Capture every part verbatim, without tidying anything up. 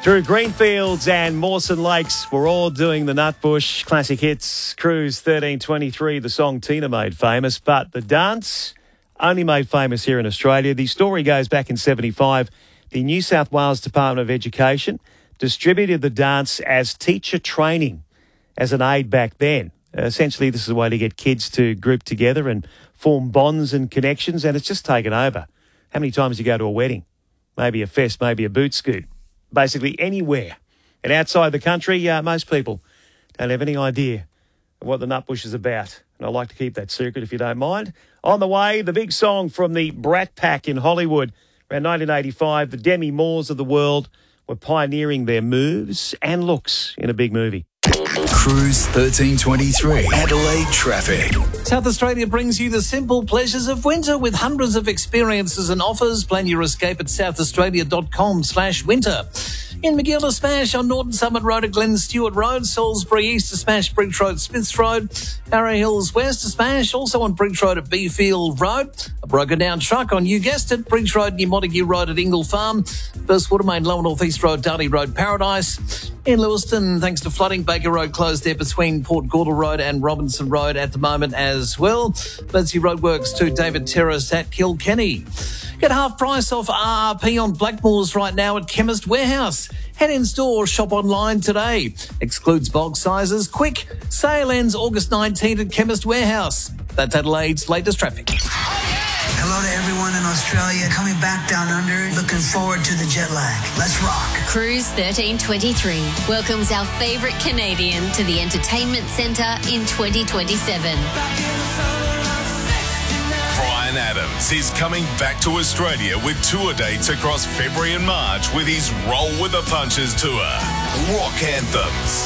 Drew Greenfields and Mawson Lakes were all doing the Nutbush classic hits. Cruise thirteen twenty-three, the song Tina made famous, but the dance only made famous here in Australia. The story goes back in seventy-five. The New South Wales Department of Education distributed the dance as teacher training as an aid back then. Essentially, this is a way to get kids to group together and form bonds and connections, and it's just taken over. How many times do you go to a wedding? Maybe a fest, maybe a boot scoot. Basically anywhere. And outside the country, uh, most people don't have any idea of what the Nutbush is about. And I'd like to keep that secret if you don't mind. On the way, the big song from the Brat Pack in Hollywood. Around nineteen eighty-five, the Demi Moores of the world were pioneering their moves and looks in a big movie. Cruise thirteen twenty-three, Adelaide traffic. South Australia brings you the simple pleasures of winter with hundreds of experiences and offers. Plan your escape at southaustralia.com slash winter. In Magilla Smash on Norton Summit Road at Glen Stewart Road, Salisbury East to Smash, Bridge Road, Smiths Road, Barrow Hills West to Smash, also on Bridge Road at Beefield Road. A broken down truck on, you guessed it, Bridge Road near Montague Road at Ingle Farm. Burst Watermain, Lower North East Road, Darley Road, Paradise. In Lewiston, thanks to flooding, Baker Road closed there between Port Gordel Road and Robinson Road at the moment as well. Ledsey Roadworks to David Terrace at Kilkenny. Get half price off R R P on Blackmores right now at Chemist Warehouse. Head in store, shop online today. Excludes bulk sizes. Quick, sale ends August nineteenth at Chemist Warehouse. That's Adelaide's latest traffic. Hello to everyone in Australia. Coming back down under. Looking forward to the jet lag. Let's rock. Cruise thirteen twenty-three welcomes our favourite Canadian to the Entertainment Centre in twenty twenty-seven. Bryan Adams is coming back to Australia with tour dates across February and March with his Roll with the Punches tour. Rock anthems.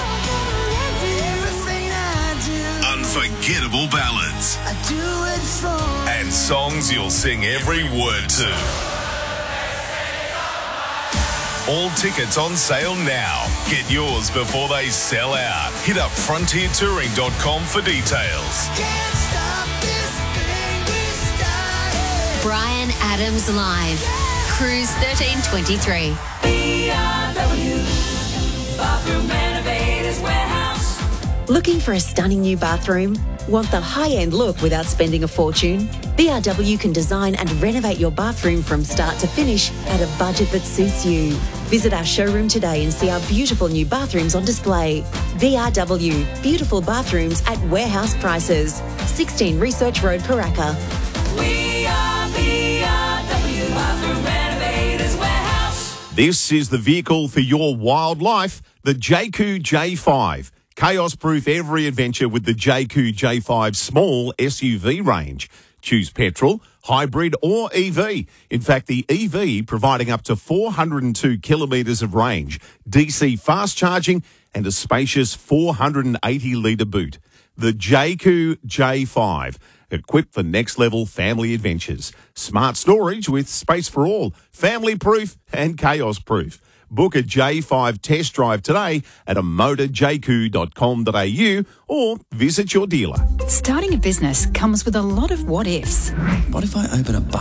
Unforgettable ballads. And songs you'll sing every word to. All tickets on sale now. Get yours before they sell out. Hit up frontier touring dot com for details. Bryan Adams Live. Cruise thirteen twenty-three. B R W, Bathroom Renovators Warehouse. Looking for a stunning new bathroom? Want the high-end look without spending a fortune? B R W can design and renovate your bathroom from start to finish at a budget that suits you. Visit our showroom today and see our beautiful new bathrooms on display. B R W, beautiful bathrooms at warehouse prices. sixteen Research Road, Paraka. We are B R W, Bathroom Renovators Warehouse. This is the vehicle for your wildlife, the Jayco J five. Chaos-proof every adventure with the Jayco J five small S U V range. Choose petrol, hybrid or E V. In fact, the E V providing up to four hundred two kilometres of range, D C fast charging and a spacious four hundred eighty litre boot. The Jayco J five, equipped for next-level family adventures. Smart storage with space for all, family-proof and chaos-proof. Book a J five test drive today at a motor jayco dot com dot a u or visit your dealer. Starting a business comes with a lot of what-ifs. What if I open a bar?